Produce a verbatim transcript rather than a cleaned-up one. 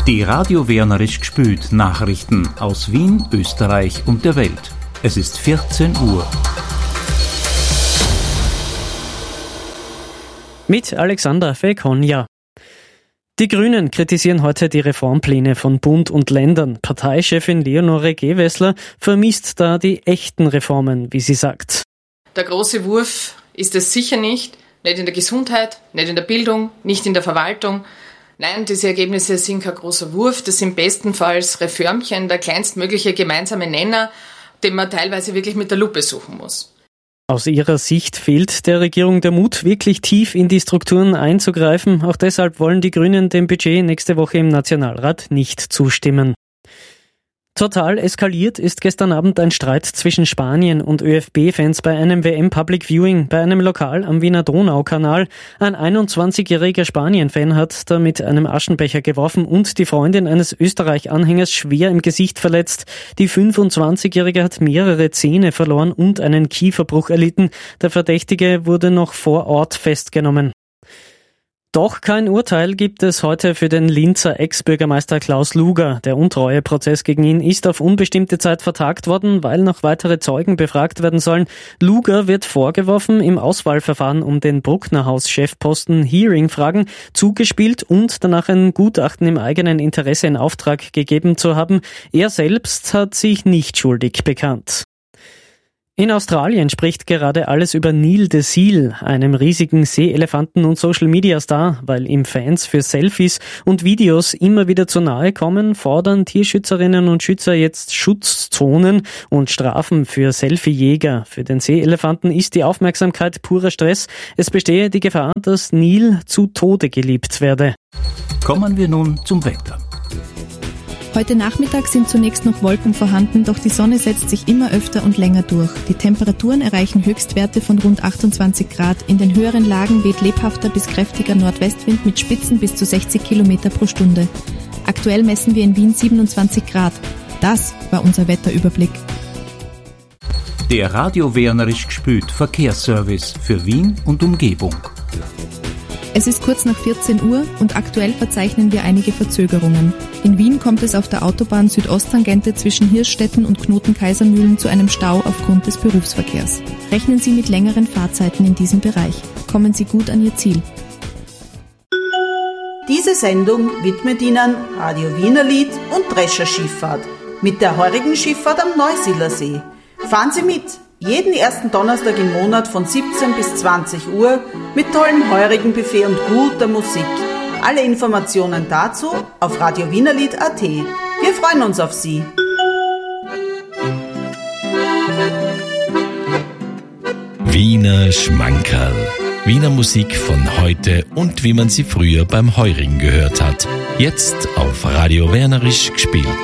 Die Radio Wernerisch gespült Nachrichten aus Wien, Österreich und der Welt. Es ist vierzehn Uhr. Mit Alexander Fekonja. Die Grünen kritisieren heute die Reformpläne von Bund und Ländern. Parteichefin Leonore Gewessler vermisst da die echten Reformen, wie sie sagt. Der große Wurf ist es sicher nicht. Nicht in der Gesundheit, nicht in der Bildung, nicht in der Verwaltung. Nein, diese Ergebnisse sind kein großer Wurf. Das sind bestenfalls Reformchen, der kleinstmögliche gemeinsame Nenner, den man teilweise wirklich mit der Lupe suchen muss. Aus ihrer Sicht fehlt der Regierung der Mut, wirklich tief in die Strukturen einzugreifen. Auch deshalb wollen die Grünen dem Budget nächste Woche im Nationalrat nicht zustimmen. Total eskaliert ist gestern Abend ein Streit zwischen Spanien und ÖFB-Fans bei einem W M-Public Viewing bei einem Lokal am Wiener Donaukanal. Ein einundzwanzigjähriger Spanien-Fan hat da mit einem Aschenbecher geworfen und die Freundin eines Österreich-Anhängers schwer im Gesicht verletzt. Die fünfundzwanzigjährige hat mehrere Zähne verloren und einen Kieferbruch erlitten. Der Verdächtige wurde noch vor Ort festgenommen. Doch kein Urteil gibt es heute für den Linzer Ex-Bürgermeister Klaus Luger. Der Untreueprozess gegen ihn ist auf unbestimmte Zeit vertagt worden, weil noch weitere Zeugen befragt werden sollen. Luger wird vorgeworfen, im Auswahlverfahren um den Brucknerhaus-Chefposten Hearing-Fragen zugespielt und danach ein Gutachten im eigenen Interesse in Auftrag gegeben zu haben. Er selbst hat sich nicht schuldig bekannt. In Australien spricht gerade alles über Neil de Seal, einem riesigen Seeelefanten- und Social-Media-Star. Weil ihm Fans für Selfies und Videos immer wieder zu nahe kommen, fordern Tierschützerinnen und Schützer jetzt Schutzzonen und Strafen für Selfie-Jäger. Für den Seeelefanten ist die Aufmerksamkeit purer Stress. Es bestehe die Gefahr, dass Neil zu Tode geliebt werde. Kommen wir nun zum Wetter. Heute Nachmittag sind zunächst noch Wolken vorhanden, doch die Sonne setzt sich immer öfter und länger durch. Die Temperaturen erreichen Höchstwerte von rund achtundzwanzig Grad. In den höheren Lagen weht lebhafter bis kräftiger Nordwestwind mit Spitzen bis zu sechzig Kilometer pro Stunde. Aktuell messen wir in Wien siebenundzwanzig Grad. Das war unser Wetterüberblick. Der Radio Wernerisch gespült Verkehrsservice für Wien und Umgebung. Es ist kurz nach vierzehn Uhr und aktuell verzeichnen wir einige Verzögerungen. In Wien kommt es auf der Autobahn Südosttangente zwischen Hirschstetten und Knoten-Kaisermühlen zu einem Stau aufgrund des Berufsverkehrs. Rechnen Sie mit längeren Fahrzeiten in diesem Bereich. Kommen Sie gut an Ihr Ziel. Diese Sendung widmet Ihnen Radio Wienerlied und Drescher Schifffahrt mit der heurigen Schifffahrt am Neusiedlersee. Fahren Sie mit! Jeden ersten Donnerstag im Monat von siebzehn bis zwanzig Uhr mit tollem heurigen Buffet und guter Musik. Alle Informationen dazu auf radio wienerlied punkt at. Wir freuen uns auf Sie. Wiener Schmankerl. Wiener Musik von heute und wie man sie früher beim Heurigen gehört hat. Jetzt auf Radio Wernerisch gespielt.